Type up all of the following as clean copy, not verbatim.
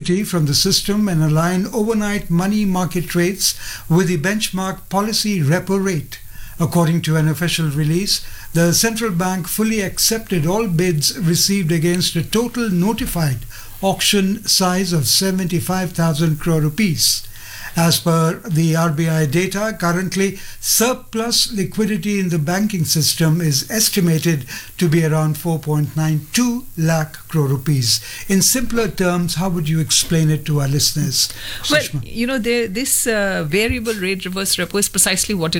liquidity from the system and align overnight money market rates with the benchmark policy repo rate. According to an official release, the central bank fully accepted all bids received against a total notified auction size of 75,000 crore rupees. As per the RBI data, currently surplus liquidity in the banking system is estimated to be around 4.92 lakh crore rupees. In simpler terms, how would you explain it to our listeners? Well, Sushma? this variable rate reverse repo is precisely what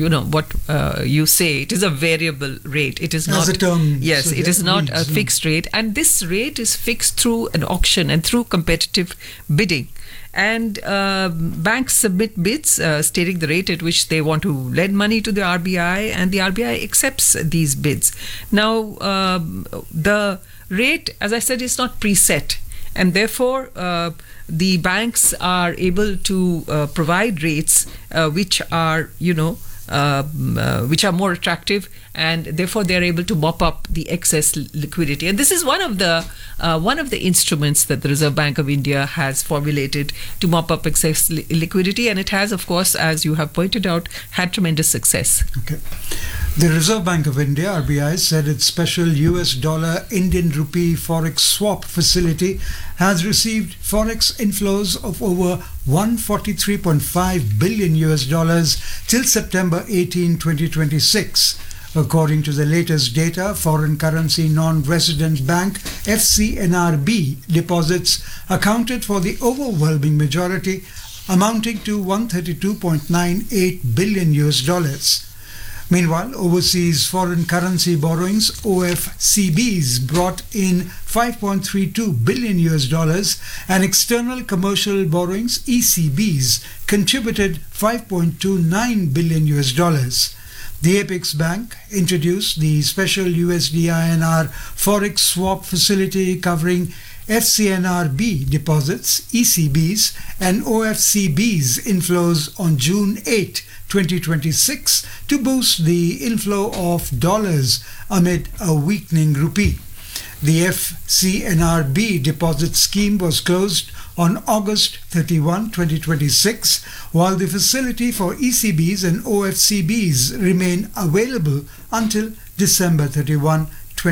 you say. It is a variable rate. It is not As a term. Yes, So it is not a means, fixed rate, and this rate is fixed through an auction and through competitive bidding. And banks submit bids stating the rate at which they want to lend money to the RBI, and the RBI accepts these bids. Now, the rate, as I said, is not preset, and therefore the banks are able to provide rates which are, which are more attractive, and therefore they are able to mop up the excess liquidity. And this is one of the instruments that the Reserve Bank of India has formulated to mop up excess liquidity, and it has, of course, as you have pointed out, had tremendous success. Okay. The Reserve Bank of India, RBI, said its special US dollar Indian rupee forex swap facility has received forex inflows of over 143.5 billion US dollars till September 18, 2026. According to the latest data, foreign currency non-resident bank FCNRB deposits accounted for the overwhelming majority, amounting to 132.98 billion US dollars. Meanwhile, overseas foreign currency borrowings OFCBs brought in 5.32 billion US dollars, and external commercial borrowings ECBs contributed 5.29 billion US dollars. The Apex Bank introduced the special USD-INR forex swap facility covering FCNRB deposits, ECBs and OFCBs inflows on June 8, 2026 to boost the inflow of dollars amid a weakening rupee. The FCNRB deposit scheme was closed on August 31, 2026, while the facility for ECBs and OFCBs remain available until December 31,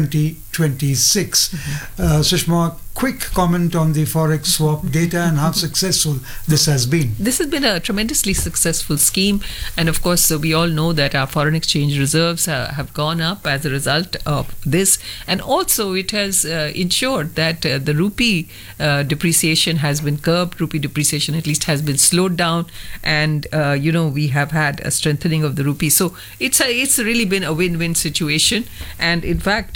2026. Sushma, quick comment on the forex swap data and how successful this has been. This has been a tremendously successful scheme, and of course we all know that our foreign exchange reserves have gone up as a result of this, and also it has ensured that the rupee depreciation has been curbed. Rupee depreciation at least has been slowed down, and we have had a strengthening of the rupee. So it's really been a win-win situation, and in fact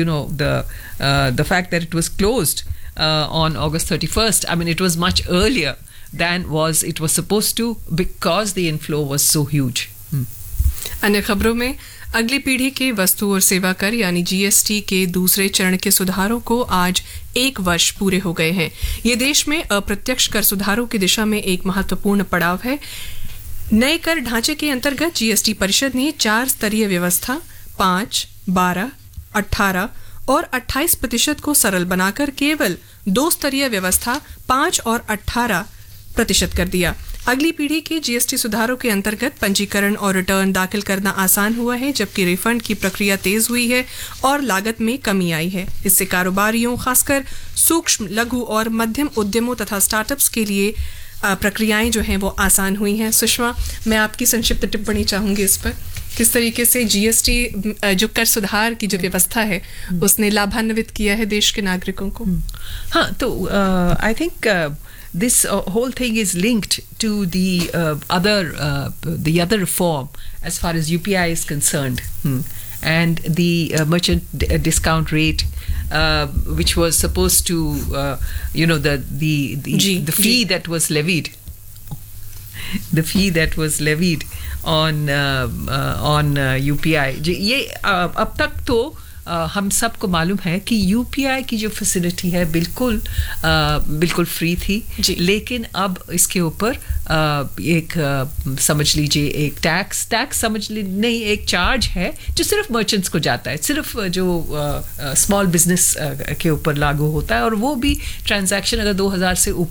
the fact that it was closed on August 31st, I mean, it was much earlier than it was supposed to, because the inflow was so huge. अन्य खबरों में, अगली पीढ़ी के वस्तु और सेवा कर यानी जीएसटी के दूसरे चरण के सुधारों को आज 1 वर्ष पूरे हो गए हैं। ये देश में अप्रत्यक्ष कर सुधारों की दिशा में एक महत्वपूर्ण पड़ाव है। नए कर ढांचे के अंतर्गत जीएसटी परिषद ने 4 स्तरीय व्यवस्था 5, 12, 18 और 28% को सरल बनाकर केवल 2 स्तरीय व्यवस्था 5 और 18% कर दिया। अगली पीढ़ी के जीएसटी सुधारों के अंतर्गत पंजीकरण और रिटर्न दाखिल करना आसान हुआ है, जबकि रिफंड की प्रक्रिया तेज हुई है और लागत में कमी आई है। इससे कारोबारियों, खासकर सूक्ष्म, लघु और मध्यम उद्यमों तथा स्टार्टअप्स के लिए प्रक्रियाएं जो हैं वो आसान हुई हैं। सुषमा, मैं आपकी संक्षिप्त टिप्पणी चाहूंगी इस पर, किस तरीके से जीएसटी जो कर सुधार की जो व्यवस्था है उसने लाभान्वित किया है देश के नागरिकों को। हाँ, तो I think this whole thing is linked to the other reform as far as UPI is concerned, and the merchant discount rate, which was supposed to the fee that was levied, on UPI। ये अब तक तो हम सबको मालूम है कि UPI की जो फैसिलिटी है बिल्कुल फ्री थी, लेकिन अब इसके ऊपर एक समझ लीजिए एक टैक्स समझ नहीं, एक चार्ज है जो सिर्फ मर्चेंट्स को जाता है, सिर्फ जो स्मॉल बिजनेस के ऊपर लागू होता है, और वो भी ट्रांजैक्शन अगर 2000 से ऊपर